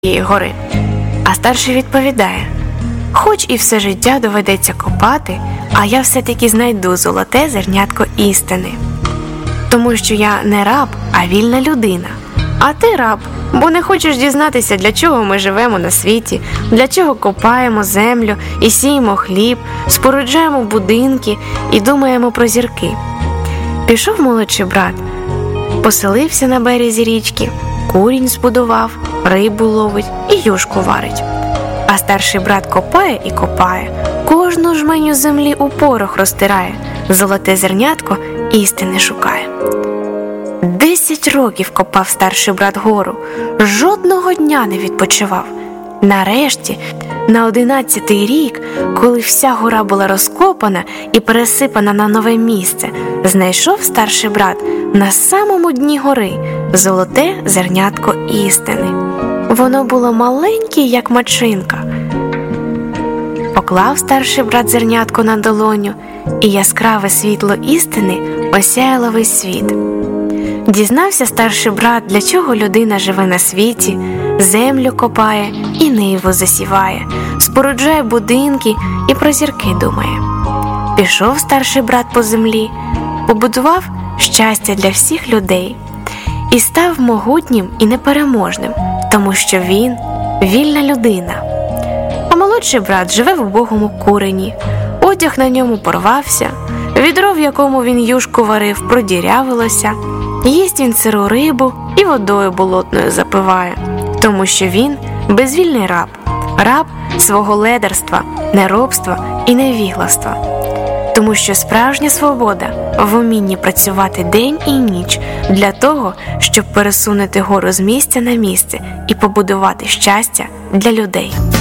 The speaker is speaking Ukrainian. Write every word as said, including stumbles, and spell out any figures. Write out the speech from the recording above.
цієї гори. А старший відповідає: хоч і все життя доведеться копати, а я все-таки знайду золоте зернятко істини. Тому що я не раб, а вільна людина. А ти раб, бо не хочеш дізнатися, для чого ми живемо на світі, для чого копаємо землю і сіємо хліб, споруджуємо будинки і думаємо про зірки. Пішов молодший брат, поселився на березі річки, курінь збудував, рибу ловить і юшку варить. А старший брат копає і копає, кожну жменю землі у порох розтирає, золоте зернятко істини шукає. Десять років копав старший брат гору, жодного дня не відпочивав. Нарешті, на одинадцятий рік, коли вся гора була розкопана і пересипана на нове місце, знайшов старший брат на самому дні гори золоте зернятко істини. Воно було маленьке, як мачинка. Поклав старший брат зернятко на долоню, і яскраве світло істини осяяло весь світ. Дізнався старший брат, для чого людина живе на світі, землю копає і ниву засіває, споруджує будинки і про зірки думає. Пішов старший брат по землі, побудував щастя для всіх людей і став могутнім і непереможним, тому що він вільна людина. А молодший брат живе в убогому курені, одяг на ньому порвався, відро, в якому він юшку варив, продірявилося, їсть він сиру рибу і водою болотною запиває, тому що він безвільний раб, раб свого ледарства, неробства і невігластва. Тому що справжня свобода в умінні працювати день і ніч для того, щоб пересунути гору з місця на місце і побудувати щастя для людей.